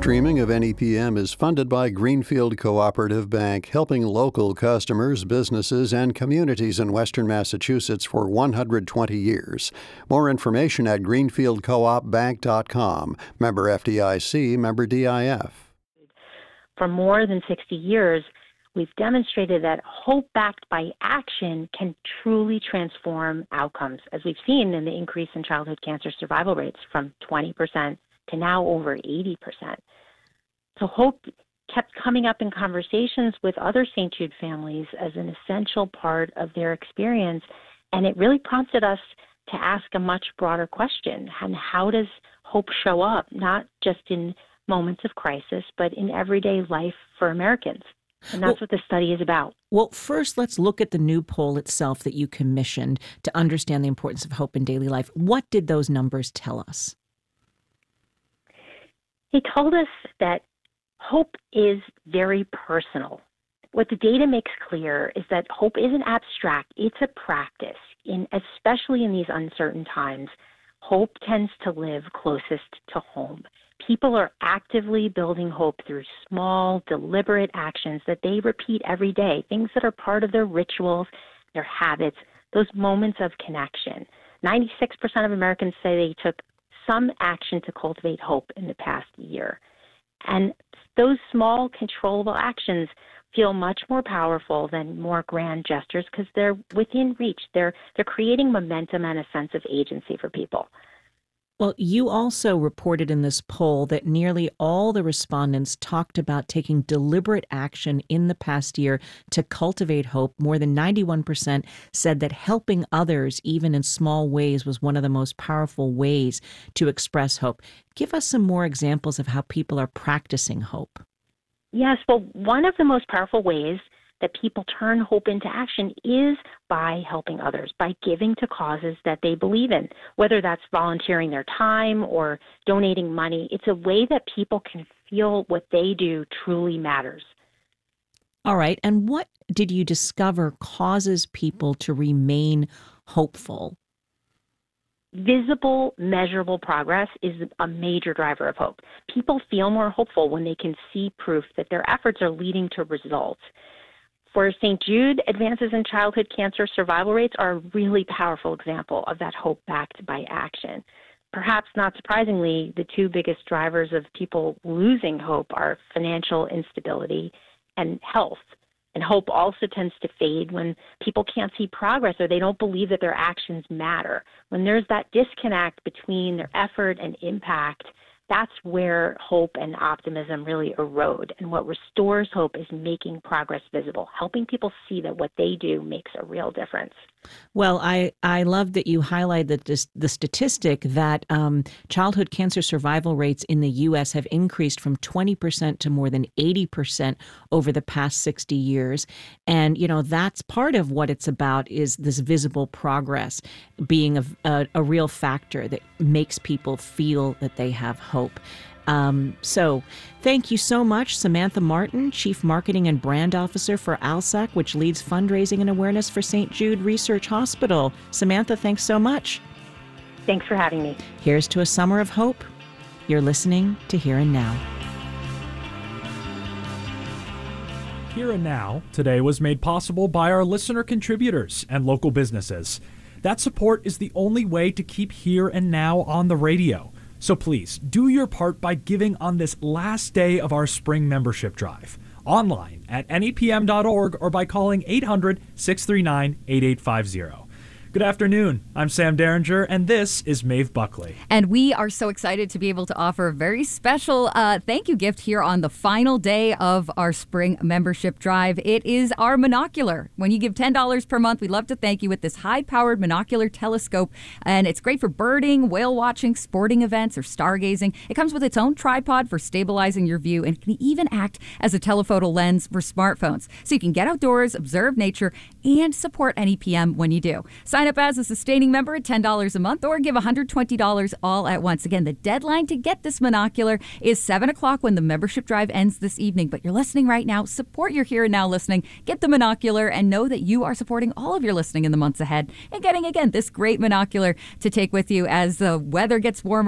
streaming of NEPM is funded by Greenfield Cooperative Bank, helping local customers, businesses, and communities in Western Massachusetts for 120 years. More information at greenfieldcoopbank.com. Member FDIC, member DIF. For more than 60 years, we've demonstrated that hope backed by action can truly transform outcomes, as we've seen in the increase in childhood cancer survival rates from 20% to now over 80%. So hope kept coming up in conversations with other St. Jude families as an essential part of their experience, and it really prompted us to ask a much broader question. And how does hope show up, not just in moments of crisis, but in everyday life for Americans? And that's what the study is about. Well, first, let's look at the new poll itself that you commissioned to understand the importance of hope in daily life. What did those numbers tell us? He told us that hope is very personal. What the data makes clear is that hope isn't abstract, it's a practice. Especially in these uncertain times, hope tends to live closest to home. People are actively building hope through small, deliberate actions that they repeat every day, things that are part of their rituals, their habits, those moments of connection. 96% of Americans say they took some action to cultivate hope in the past year. And those small, controllable actions feel much more powerful than more grand gestures because they're within reach. They're creating momentum and a sense of agency for people. Well, you also reported in this poll that nearly all the respondents talked about taking deliberate action in the past year to cultivate hope. More than 91% said that helping others, even in small ways, was one of the most powerful ways to express hope. Give us some more examples of how people are practicing hope. Yes, well, one of the most powerful ways that people turn hope into action is by helping others, by giving to causes that they believe in, whether that's volunteering their time or donating money. It's a way that people can feel what they do truly matters. All right. And what did you discover causes people to remain hopeful? Visible, measurable progress is a major driver of hope. People feel more hopeful when they can see proof that their efforts are leading to results. For St. Jude, advances in childhood cancer survival rates are a really powerful example of that hope backed by action. Perhaps not surprisingly, the two biggest drivers of people losing hope are financial instability and health. And hope also tends to fade when people can't see progress or they don't believe that their actions matter. When there's that disconnect between their effort and impact, that's where hope and optimism really erode. And what restores hope is making progress visible, helping people see that what they do makes a real difference. Well, I love that you highlight the statistic that childhood cancer survival rates in the U.S. have increased from 20% to more than 80% over the past 60 years. And, you know, that's part of what it's about, is this visible progress being a real factor that makes people feel that they have hope. So thank you so much, Samantha Martin, Chief Marketing and Brand Officer for ALSAC, which leads fundraising and awareness for St. Jude Research Hospital. Samantha, thanks so much. Thanks for having me. Here's to a summer of hope. You're listening to Here and Now. Here and Now today was made possible by our listener contributors and local businesses. That support is the only way to keep Here and Now on the radio. So please, do your part by giving on this last day of our spring membership drive. Online at nepm.org or by calling 800-639-8850. Good afternoon. I'm Sam Derringer, and this is Maeve Buckley. And we are so excited to be able to offer a very special thank you gift here on the final day of our spring membership drive. It is our monocular. When you give $10 per month, we'd love to thank you with this high-powered monocular telescope. And it's great for birding, whale watching, sporting events, or stargazing. It comes with its own tripod for stabilizing your view and can even act as a telephoto lens for smartphones. So you can get outdoors, observe nature, and support NEPM when you do. Sign up as a sustaining member at $10 a month or give $120 all at once. Again, the deadline to get this monocular is 7 o'clock when the membership drive ends this evening. But you're listening right now. Support your Here and Now listening. Get the monocular and know that you are supporting all of your listening in the months ahead and getting, again, this great monocular to take with you as the weather gets warmer.